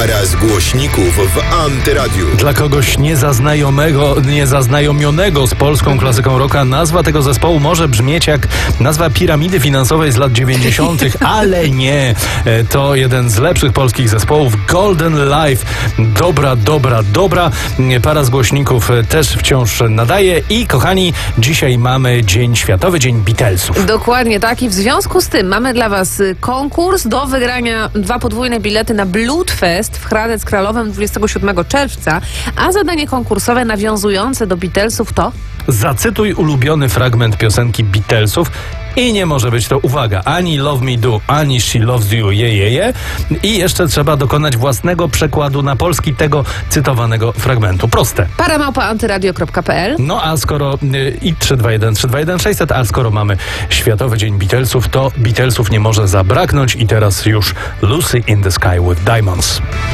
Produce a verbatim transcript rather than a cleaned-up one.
Para z głośników w Antyradiu. Dla kogoś niezaznajomego, niezaznajomionego z polską klasyką rocka nazwa tego zespołu może brzmieć jak nazwa piramidy finansowej z lat dziewięćdziesiątych, ale nie. To jeden z lepszych polskich zespołów, Golden Life. Dobra, dobra, dobra. Para z głośników też wciąż nadaje i kochani, dzisiaj mamy Dzień Światowy, Dzień Beatlesów. Dokładnie tak i w związku z tym mamy dla Was konkurs do wygrania dwa podwójne bilety na Bloodfest w Hradec Kralowem dwudziestego siódmego czerwca, a zadanie konkursowe nawiązujące do Beatlesów to... Zacytuj ulubiony fragment piosenki Beatlesów i nie może być to, uwaga, ani Love Me Do, ani She Loves You, je, je, je. I jeszcze trzeba dokonać własnego przekładu na polski tego cytowanego fragmentu. Proste. para małpa antyradio kropka p l. No a skoro y, i trzy dwa jeden trzy dwa jeden sześćset, a skoro mamy Światowy Dzień Beatlesów, to Beatlesów nie może zabraknąć i teraz już Lucy in the Sky with Diamonds.